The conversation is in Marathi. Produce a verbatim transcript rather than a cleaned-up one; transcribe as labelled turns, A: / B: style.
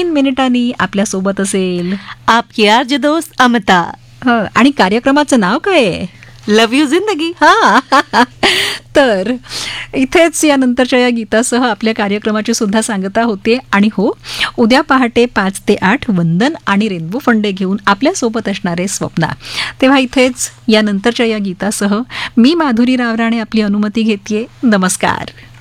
A: तीन मिनिटांनी आपल्यासोबत असेल
B: आपकी आरजे दोस्त अमिता.
A: हं, आणि कार्यक्रमाचं नाव काय आहे?
B: लव यू जिंदगी.
A: हा तर इथेच या नंतरच्या या गीतासह आपल्या कार्यक्रमाची सुद्धा सांगता होते. आणि हो, उद्या पहाटे पाच ते आठ वंदन आणि रेनबो फंडे घेऊन आपल्यासोबत असणारे स्वप्ना. तेव्हा इथेच या नंतरच्या या गीतासह मी माधुरी रावराणे आपली अनुमती घेतेय. नमस्कार.